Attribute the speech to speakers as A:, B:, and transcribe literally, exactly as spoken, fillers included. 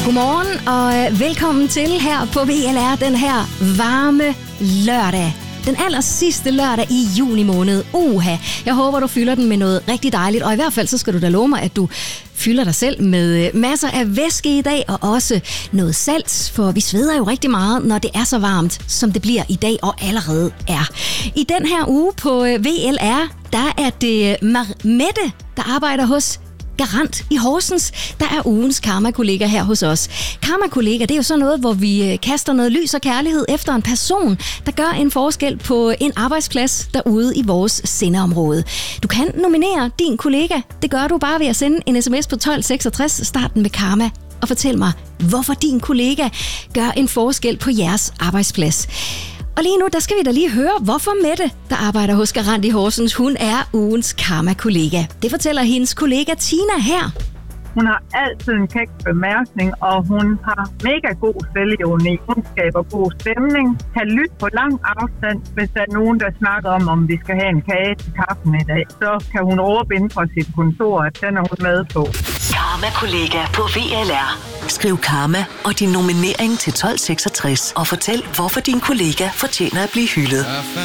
A: Godmorgen og velkommen til her på V L R den her varme lørdag. Den aller sidste lørdag i juni måned. Uha, jeg håber, du fylder den med noget rigtig dejligt. Og i hvert fald så skal du da love mig, at du fylder dig selv med masser af væske i dag. Og også noget salt, for vi sveder jo rigtig meget, når det er så varmt, som det bliver i dag og allerede er. I den her uge på V L R, der er det Mar- Mette, der arbejder hos Garant i Horsens, der er ugens Karma-kollega her hos os. Karma-kollega, det er jo sådan noget, hvor vi kaster noget lys og kærlighed efter en person, der gør en forskel på en arbejdsplads derude i vores sendeområde. Du kan nominere din kollega. Det gør du bare ved at sende en sms på tolv seksogtres, starten med Karma, og fortæl mig, hvorfor din kollega gør en forskel på jeres arbejdsplads. Og lige nu, der skal vi da lige høre, hvorfor Mette, der arbejder hos Garant i Horsens, hun er ugens Karma-kollega. Det fortæller hendes kollega Tina her.
B: Hun har altid en kæk bemærkning, og hun har mega god selvevne. Hun skaber god stemning, kan lytte på lang afstand, hvis der er nogen, der snakker om, om vi skal have en kage til kaffen i dag. Så kan hun råbe ind fra sit kontor, at den er hun med på.
C: Karma-kollega på V L R. Skriv Karma og din nominering til tolv seksogtres og fortæl, hvorfor din kollega fortjener at blive hyldet.